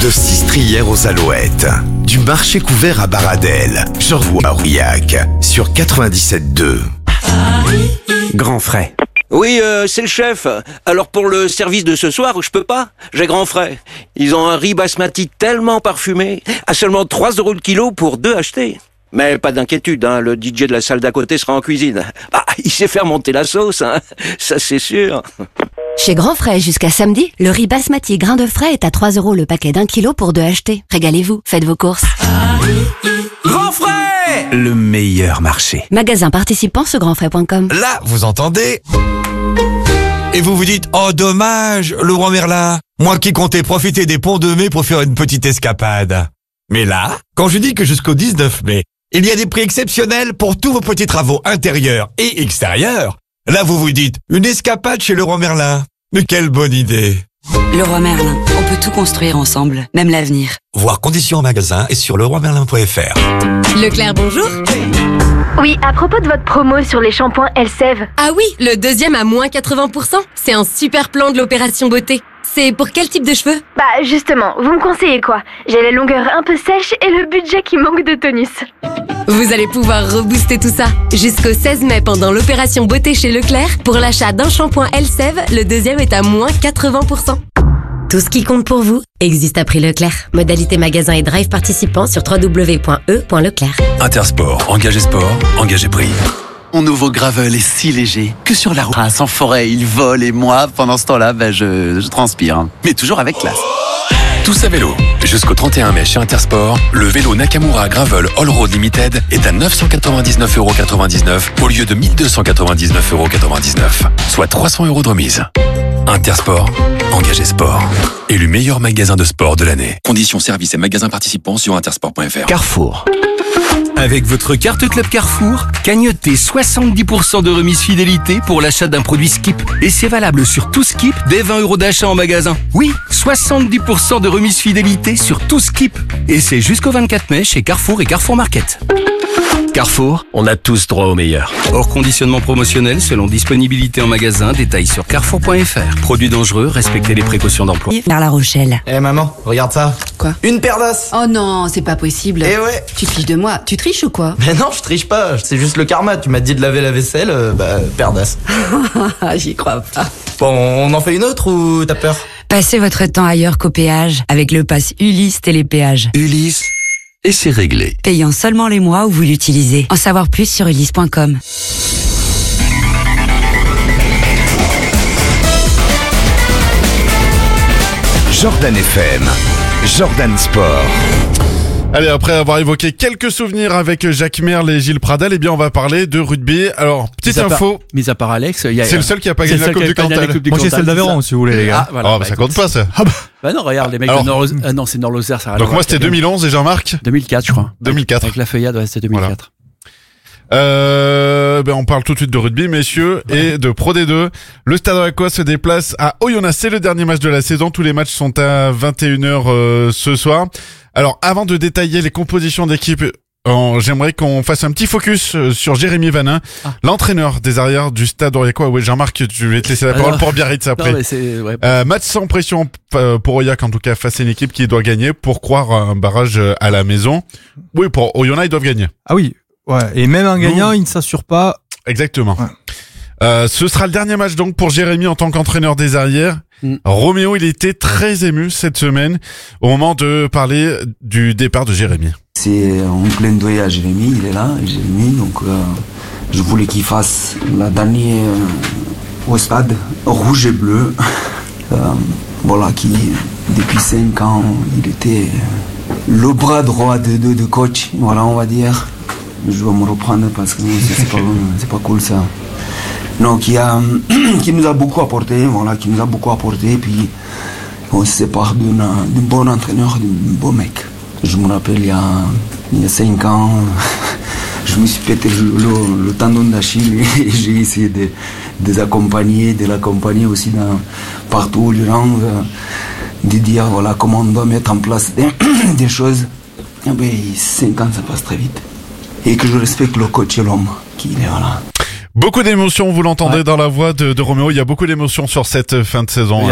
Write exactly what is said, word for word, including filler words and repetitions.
De Sistrières aux Alouettes, du marché couvert à Baradel, Georges à Aurillac, sur quatre-vingt-dix-sept deux. Grand frais. Oui, euh, c'est le chef. Alors pour le service de ce soir, je peux pas. J'ai grand frais. Ils ont un riz basmati tellement parfumé, à seulement trois euros le kilo pour deux achetés. Mais pas d'inquiétude, hein, le D J de la salle d'à côté sera en cuisine. Ah, il sait faire monter la sauce, hein, ça c'est sûr. Chez Grand Frais, jusqu'à samedi, le riz basmati grain de frais est à trois euros le paquet d'un kilo pour deux achetés. Régalez-vous, faites vos courses. Grand Frais, le meilleur marché. Magasin participant sur grand frais point com. Là, vous entendez? Et vous vous dites, oh dommage, le roi Merlin, moi qui comptais profiter des ponts de mai pour faire une petite escapade. Mais là, quand je dis que jusqu'au dix-neuf mai, il y a des prix exceptionnels pour tous vos petits travaux intérieurs et extérieurs, là vous vous dites, une escapade chez le roi Merlin. Mais quelle bonne idée! Leroy Merlin, on peut tout construire ensemble, même l'avenir. Voir conditions en magasin et sur leroy merlin point f r. Leclerc, bonjour. Oui, à propos de votre promo sur les shampoings Elseve. Ah oui, le deuxième à moins quatre-vingts pour cent. C'est un super plan de l'opération beauté. C'est pour quel type de cheveux? Bah justement, vous me conseillez quoi? J'ai la longueur un peu sèche et le budget qui manque de tonus. Vous allez pouvoir rebooster tout ça. Jusqu'au seize mai pendant l'opération beauté chez Leclerc, pour l'achat d'un shampoing Elseve, le deuxième est à moins quatre-vingts pour cent. Tout ce qui compte pour vous existe à prix Leclerc. Modalité magasin et drive participants sur w w w point e point leclerc. Intersport, engagé sport, engagé prix. Mon nouveau gravel est si léger que sur la route. Ah, sans forêt, il vole et moi, pendant ce temps-là, ben, je, je transpire. Mais toujours avec classe. Tous à vélo. Jusqu'au trente et un mai chez Intersport, le vélo Nakamura Gravel All Road Limited est à neuf cent quatre-vingt-dix-neuf euros quatre-vingt-dix-neuf au lieu de mille deux cent quatre-vingt-dix-neuf euros quatre-vingt-dix-neuf, soit trois cents euros de remise. Intersport, engagé sport. Élu meilleur magasin de sport de l'année. Conditions, services et magasins participants sur intersport point f r. Carrefour. Avec votre carte Club Carrefour, cagnotez soixante-dix pour cent de remise fidélité pour l'achat d'un produit Skip. Et c'est valable sur tout Skip dès vingt euros d'achat en magasin. Oui, soixante-dix pour cent de remise fidélité sur tout Skip. Et c'est jusqu'au vingt-quatre mai chez Carrefour et Carrefour Market. Carrefour, on a tous droit au meilleur. Hors conditionnement promotionnel selon disponibilité en magasin, détails sur carrefour point f r. Produits dangereux, respectez les précautions d'emploi. Vers La Rochelle. Eh hey maman, regarde ça. Quoi? Une paire d'as. Oh non, c'est pas possible. Eh ouais. Tu te fiches de moi. Tu triches ou quoi? Mais non, je triche pas. C'est juste le karma. Tu m'as dit de laver la vaisselle, euh, bah, paire d'as. J'y crois pas. Bon, on en fait une autre ou t'as peur? Passez votre temps ailleurs qu'au péage avec le pass Ulysse Télépéage. Ulysse, et c'est réglé. Payant seulement les mois où vous l'utilisez. En savoir plus sur ulysse point com. Jordan F M, Jordan Sport. Allez, après avoir évoqué quelques souvenirs avec Jacques Merle et Gilles Pradel, eh bien, on va parler de rugby. Alors, petite mis info. Part, mis à part Alex, il y a. C'est le seul qui a pas gagné la Coupe du Cantal. Moi, j'ai celle d'Aveyron, si vous voulez, les gars. Ah, voilà, oh, bah, ça compte pas, ça. Ah bah. Bah non, regarde, les mecs Alors, de Nord, ah non, c'est Nord-Lozère, ça. Donc moi, c'était deux mille onze et Jean-Marc? deux mille quatre, je crois. deux mille quatre. Avec la feuillade, ouais, c'était deux mille quatre. Voilà. Euh, ben on parle tout de suite de rugby, messieurs, ouais. Et de Pro D deux. Le Stade Raccois se déplace à Oyonnax. C'est le dernier match de la saison. Tous les matchs sont à vingt et une heures euh, ce soir. Alors, avant de détailler les compositions d'équipe, euh, j'aimerais qu'on fasse un petit focus euh, sur Jérémy Vanin, ah. l'entraîneur des arrières du Stade Raccois. Oui, Jean-Marc, je vais te laisser la parole Alors, pour Biarritz après. Non, mais c'est, ouais. euh, match sans pression euh, pour Aurillac, en tout cas, face à une équipe qui doit gagner pour croire à un barrage à la maison. Oui, pour Oyonnax, ils doivent gagner. Ah oui. Ouais, et même en gagnant, Nous, il ne s'assure pas. Exactement. Ouais. Euh, ce sera le dernier match donc pour Jérémy en tant qu'entraîneur des arrières. Mm. Roméo, il était très ému cette semaine au moment de parler du départ de Jérémy. C'est un clin d'œil à Jérémy, il est là, Jérémy, donc euh, je voulais qu'il fasse la dernière euh, au stade rouge et bleu. euh, voilà, qui depuis cinq ans, il était le bras droit de, de, de coach, voilà, on va dire. Je dois me reprendre parce que c'est pas, c'est pas cool ça. Non, qui, a, qui nous a beaucoup apporté, voilà, qui nous a beaucoup apporté, et puis on se sépare d'un, d'un bon entraîneur, d'un bon mec. Je me rappelle, il y a, il y a cinq ans, je me suis pété le, le, le tendon d'Achille et j'ai essayé de, de les accompagner, de l'accompagner aussi dans, partout, lui rendre, de dire voilà, comment on doit mettre en place des, des choses. Et bien, cinq ans, ça passe très vite. Et que je respecte le coach et l'homme qui est là. Beaucoup d'émotions, vous l'entendez ouais. dans la voix de, de Roméo. Il y a beaucoup d'émotions sur cette fin de saison.